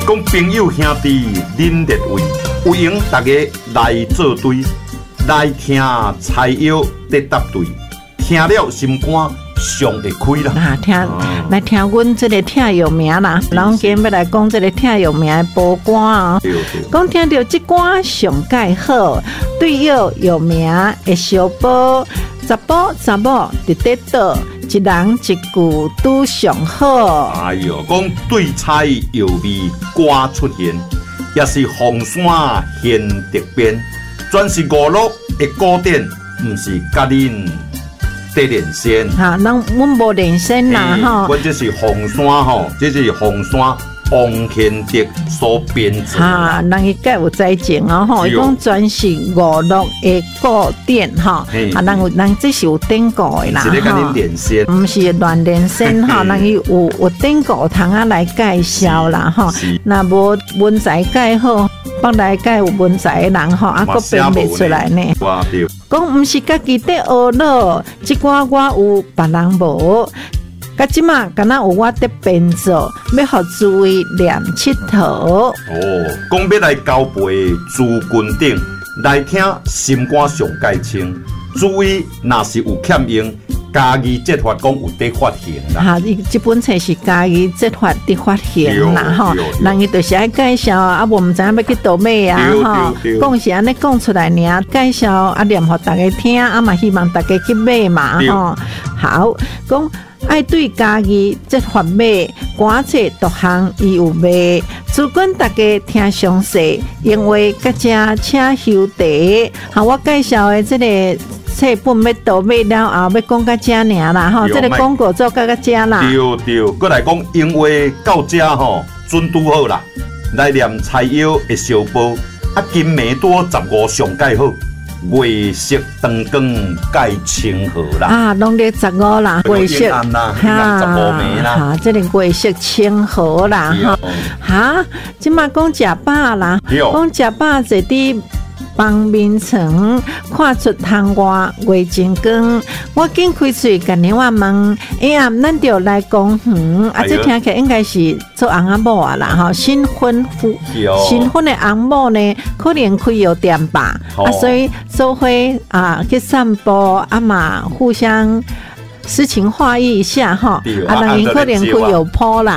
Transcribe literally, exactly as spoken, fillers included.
讲朋友兄弟恁列位，有闲大家来做对，来听菜肴在答对，听了心肝上会开啦。 啊，听、嗯、来听阮这个听有名啦，然后今日要来讲这个听有名的播歌啊。讲听到这歌上介好，对有有名的小宝，查甫查某伫得倒，一人一句都上好。 哎呦，讲对菜有味歌出现，也是风山现特变，全是五路的古典，唔是甲恁得连线。 哈，咱阮无连线啦吼。 阮这是风山吼，这是风山王献德所编制。 哈，人伊介有知情哦吼，伊讲全是五路的古典吼，啊，人有人这是有典故的啦， 是咧甲恁连线， 唔是乱连线吼，人伊有有典故通啊来介绍啦吼。那无文采介好，帮来介有文采的人吼，啊，佫编袂出来呢。讲毋是家己在学咯，即歌我有，别人无。甲即马敢若有我伫编做，要互诸位念佚佗。哦， 讲要来交陪诸君顶，来听心肝上介清。诸位若是有欠用，家己即法讲有得发行啦。 哈，伊即本册是家己即法得发行啦吼，人伊就是爱介绍，啊无毋知影要去倒买啊吼，讲是安尼讲出来尔，介绍啊念互大家听，啊嘛希望大家去买嘛吼。好，讲。爱对家己即法买，歌册独项伊有卖。主管大家听详细，因为各家请收题。哈，我介绍的即个册本要倒买了后，要讲到遮尔啦吼，即个广告做到到遮啦。 对对，过来讲，因为到遮吼，准拄好啦，来念菜肴的小报，啊，金梅多十五上介好。月色长光介清和啦， 啊，农历十五啦，月色哈，十五暝啦， 哈，这个月色清和啦，哈，哈，即马讲食饱啦，讲食饱坐伫房眠床，看出窗外月真光。我紧开嘴甲你我问，哎呀，咱就来公园，啊，这听起来应该是做翁仔某啊啦，吼，新婚夫，新婚的翁某呢，可能开药店吧，啊，所以做伙啊去散步，啊嘛互相。诗情画意一下哈，啊，人因可能开药铺啦，